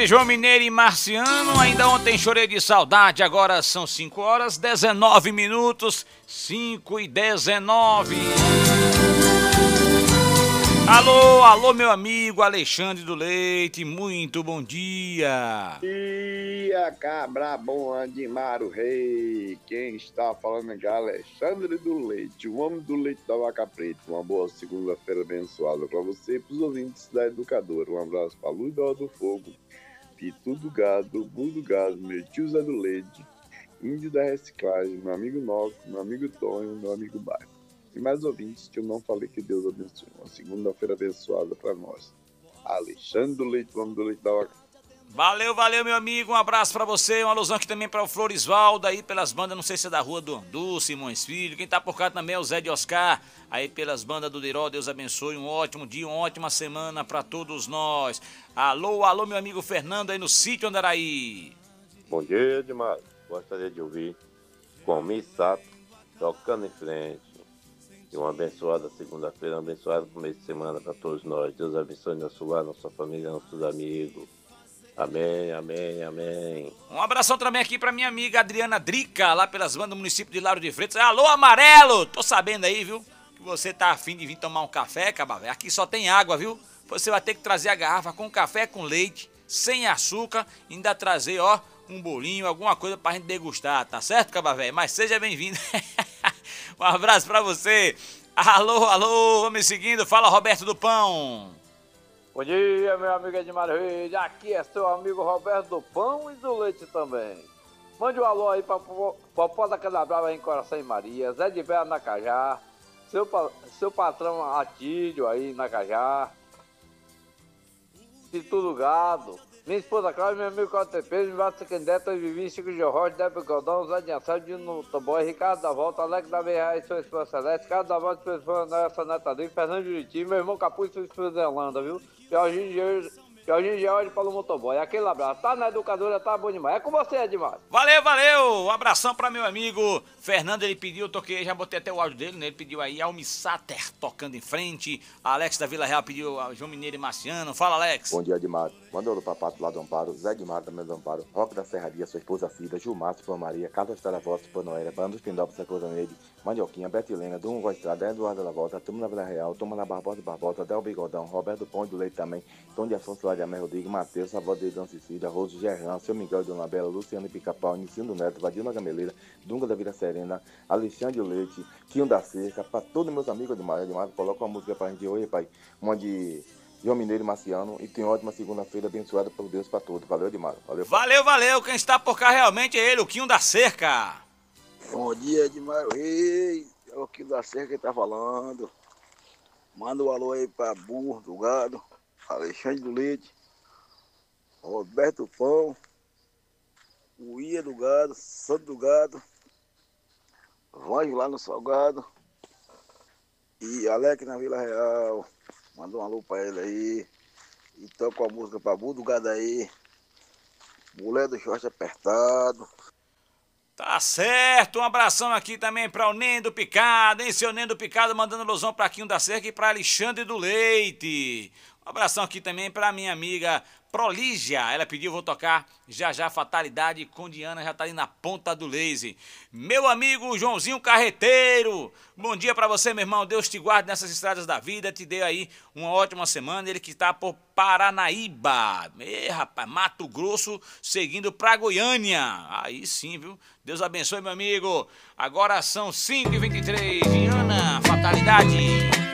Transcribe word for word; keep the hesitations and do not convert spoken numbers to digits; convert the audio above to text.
de João Mineiro e Marciano. Ainda ontem chorei de saudade, agora são cinco horas, dezenove minutos, cinco e dezenove. Alô, alô, meu amigo Alexandre do Leite, muito bom dia. Dia, cabra bom, Adimar o Rei. Quem está falando é Alexandre do Leite, o homem do leite da vaca preta. Uma boa segunda-feira abençoada para você e para os ouvintes da Educadora. Um abraço para Luz do Fogo, Pitu do Gado, Bu do Gado, meu tio Zé do Leite, Índio da Reciclagem, meu amigo Noco, meu amigo Tonho, meu amigo Bairro. E mais ouvintes que eu não falei, que Deus abençoe. Uma segunda-feira abençoada para nós. Alexandre do Leite, o homem do leite da vaca. Valeu, valeu, meu amigo, um abraço pra você, uma alusão aqui também para o Florisvaldo, aí pelas bandas, não sei se é da Rua do Andu, Simões Filho, quem tá por cá também é o Zé de Oscar, aí pelas bandas do Diró, Deus abençoe, um ótimo dia, uma ótima semana pra todos nós. Alô, alô, meu amigo Fernando aí no sítio Andaraí. Bom dia, Edmar, gostaria de ouvir com Missato, tocando em frente. E uma abençoada segunda-feira, um abençoado começo de semana para todos nós. Deus abençoe nosso lar, nossa família, nossos amigos. Amém, amém, amém. Um abração também aqui pra minha amiga Adriana Drica, lá pelas bandas do município de Lauro de Freitas. Alô, Amarelo! Tô sabendo aí, viu, que você tá afim de vir tomar um café, cabavé. Aqui só tem água, viu? Você vai ter que trazer a garrafa com café com leite, sem açúcar, e ainda trazer, ó, um bolinho, alguma coisa pra gente degustar, tá certo, cabavé? Mas seja bem-vindo. Um abraço pra você. Alô, alô, vamos me seguindo. Fala, Roberto do Pão. Bom dia, meu amigo Edmar Reis. Aqui é seu amigo Roberto do Pão e do Leite também. Mande um alô aí pra Popó da Canabrava em Coração e Maria, Zé de Vera na Cajá, seu, seu patrão Atílio aí na Cajá, de tudo gado. Minha esposa Cláudia, meu amigo Cláudio Tepeiro, Vivato Sequendeta, Vivi, Chico de Rocha, Débora Godão, Zé de Anselmo, Dino Toboy, Ricardo da Volta, Alex da Beirra e sua esposa Celeste, Carlos da Volta, sua esposa Nessa Neta Drico, Fernando Juriti, meu irmão Capuz e sua esposa Zelanda, viu? Jorginho de Jorginho George para o motoboy. Aquele abraço. Tá na Educadora, tá bom demais. É com você, Edmar. Valeu, valeu. Um abração para meu amigo Fernando. Ele pediu, eu toquei, já botei até o áudio dele, né? Ele pediu aí Almissater tocando em frente. A Alex da Vila Real pediu a João Mineiro e Marciano. Fala, Alex. Bom dia, Edmar. Manda o papato lá do Amparo, Zé Edmar também do Amparo, Roque da Serraria, sua esposa Cida, Gilmar, Super Maria, Carlos Taravós, Super Noélia, Bando dos Pindópolis, Sacosa Neide, Mandioquinha, Betilena, Dum Estrada, Eduardo da Volta, Turma da Vila Real, Turma na Barbosa Barbosa, Del Bigodão, Roberto Pão do Leite também, Tom de Afonso lá de Amé Rodrigues, Matheus, Savó de Dona Cecília, Roso Gerrão, Seu Miguel de Dona Bela, Luciano Pica-Pau, Nicindo Neto, Vadilma Gameleira, Dunga da Vila Serena, Alexandre Leite, Quinho da Cerca, para todos meus amigos de Maria de Mato, coloca uma música pra gente hoje, pai, uma de João Mineiro e Marciano, e tem ótima segunda-feira abençoada por Deus pra todos. Valeu, Edmar. Valeu, valeu, valeu. Quem está por cá realmente é ele, o Quinho da Cerca. Bom dia, Edmar Rei. É o Quinho da Cerca que tá falando. Manda um alô aí pra Burro do Gado, Alexandre do Leite, Roberto Pão, o Ia do Gado, Santo do Gado, Vanjo lá no Salgado e Alex na Vila Real. Manda um alô pra ele aí. E toca a música pra Burro do Gado aí. Mulher do short apertado. Tá certo, um abração aqui também para o Nendo Picado, hein, seu Nendo Picado, mandando alusão para Quinho da Cerca e para Alexandre do Leite. Um abração aqui também para minha amiga Prolígia, ela pediu, vou tocar já já Fatalidade com Diana, já tá ali na ponta do laser. Meu amigo Joãozinho Carreteiro, bom dia pra você, meu irmão, Deus te guarde nessas estradas da vida, te dê aí uma ótima semana, ele que tá por Paranaíba, e rapaz, Mato Grosso, seguindo pra Goiânia, aí sim, viu, Deus abençoe, meu amigo. Agora são cinco e vinte e três, Diana, Fatalidade.